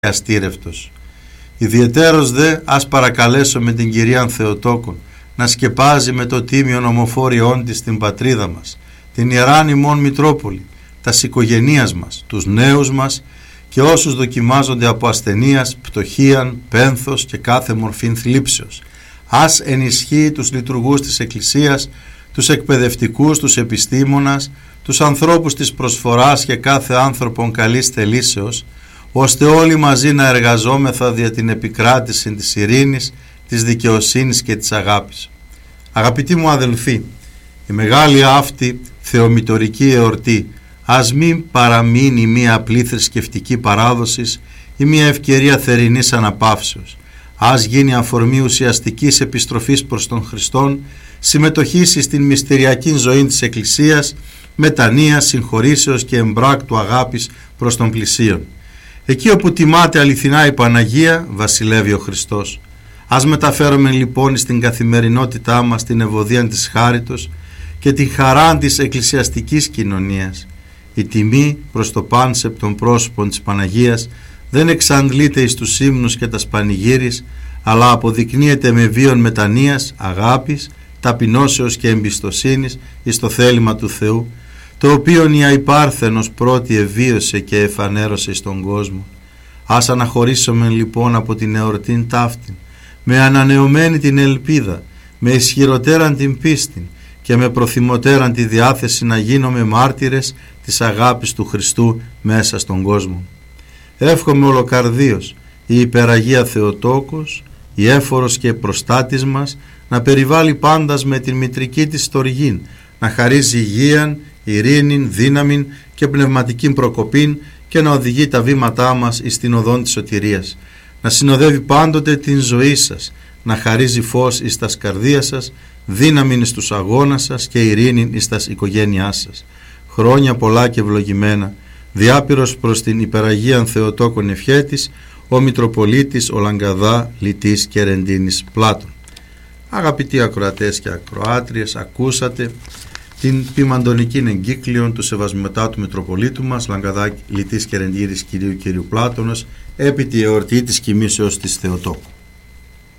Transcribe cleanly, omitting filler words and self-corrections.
αστήρευτος. Ιδιαιτέρως δε ας παρακαλέσω με την Κυρίαν Θεοτόκον να σκεπάζει με το τίμιον ομοφόριόν της την πατρίδα μας, την Ιεράν ημών Μητρόπολη, τας οικογενείας μας, τους νέους μας και όσους δοκιμάζονται από ασθενείας, πτωχίαν, πένθος και κάθε μορφήν θλίψεως. Ας ενισχύει τους λειτουργούς της Εκκλησίας, τους εκπαιδευτικούς, τους επιστήμονας, τους ανθρώπους της προσφοράς και κάθε άνθρωπον καλής θελήσεως, ώστε όλοι μαζί να εργαζόμεθα δια την επικράτηση της ειρήνης, της δικαιοσύνης και της αγάπης. Αγαπητοί μου αδελφοί, η μεγάλη αυτή θεομητορική εορτή ας μην παραμείνει μία απλή θρησκευτική παράδοση ή μία ευκαιρία θερινής αναπαύσεως. Ας γίνει αφορμή ουσιαστικής επιστροφής προς τον Χριστόν, συμμετοχής στην μυστηριακή ζωή της Εκκλησίας, μετανοίας, συγχωρήσεως και εμπράκτου αγάπης προς τον πλησίον. Εκεί όπου τιμάται αληθινά η Παναγία, βασιλεύει ο Χριστός. Ας μεταφέρουμε λοιπόν στην καθημερινότητά μας την ευωδία της χάριτος και την χαρά της εκκλησιαστικής κοινωνίας. Η τιμή προς το πάνσεπτον πρόσωπον της Παναγίας δεν εξαντλείται εις τους ύμνους και τα πανηγύρις, αλλά αποδεικνύεται με βίον μετανοίας, αγάπης, ταπεινώσεως και εμπιστοσύνης εις το θέλημα του Θεού, το οποίον η αϊπάρθενος πρώτη εβίωσε και εφανέρωσε στον κόσμο. Ας αναχωρήσουμε λοιπόν από την εορτήν ταύτην, με ανανεωμένη την ελπίδα, με ισχυροτέραν την πίστη και με προθυμωτέραν τη διάθεση να γίνουμε μάρτυρες της αγάπης του Χριστού μέσα στον κόσμο. Εύχομαι ολοκαρδίως η υπεραγία Θεοτόκος, η έφορος και προστάτης μας, να περιβάλλει πάντας με την μητρική της στοργήν, να χαρίζει υγείαν, ειρήνην, δύναμην και πνευματικήν προκοπήν και να οδηγεί τα βήματά μας εις την οδόν της σωτηρίας, να συνοδεύει πάντοτε την ζωή σας, να χαρίζει φως εις τας καρδίας σας, δύναμην εις τους αγώνας σας και ειρήνην εις τας οικογένειάς σας. Χρόνια πολλά και ευλογημένα, διάπειρος προς την υπεραγίαν Θεοτόκον ευχέτης, ο Μητροπολίτης ο Λαγκαδά Λυτής και Ρεντίνης Πλάτων. Αγαπητοί ακροατές και ακροάτριες, ακούσατε την ποιμαντονική εγκύκλιον του Σεβασμιωτάτου Μητροπολίτου μας Λαγκαδά Λυτής και Ρεντίνης Κυρίου Πλάτωνος επί τη εορτή της κοιμήσεως της Θεοτόκου.